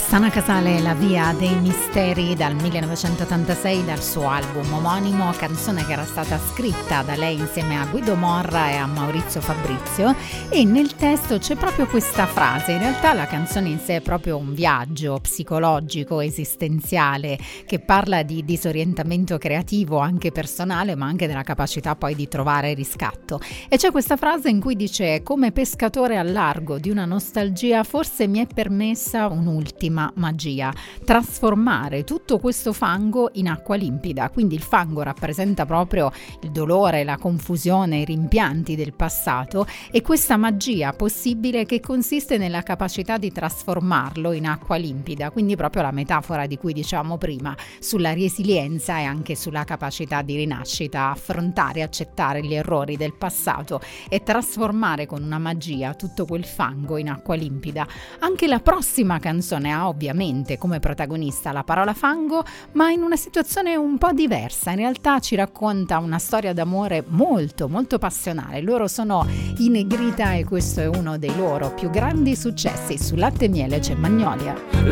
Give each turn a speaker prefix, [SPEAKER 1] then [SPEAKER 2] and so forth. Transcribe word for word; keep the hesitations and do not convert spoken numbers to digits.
[SPEAKER 1] Rossana Casale, La via dei misteri, dal millenovecentottantasei, dal suo album omonimo, canzone che era stata scritta da lei insieme a Guido Morra e a Maurizio Fabrizio, e nel testo c'è proprio questa frase. In realtà la canzone in sé è proprio un viaggio psicologico, esistenziale, che parla di disorientamento creativo, anche personale, ma anche della capacità poi di trovare riscatto. E c'è questa frase in cui dice: come pescatore al largo di una nostalgia, forse mi è permessa un'ultima magia, trasformare tutto questo fango in acqua limpida. Quindi il fango rappresenta proprio il dolore, la confusione, i rimpianti del passato, e questa magia possibile che consiste nella capacità di trasformarlo in acqua limpida. Quindi proprio la metafora di cui dicevamo prima sulla resilienza e anche sulla capacità di rinascita, affrontare, accettare gli errori del passato e trasformare con una magia tutto quel fango in acqua limpida. Anche la prossima canzone ha ovviamente come protagonista la parola fango, ma in una situazione un po' diversa. In realtà ci racconta una storia d'amore molto molto passionale. Loro sono i Negrita e questo è uno dei loro più grandi successi. Su Latte e Miele c'è Magnolia.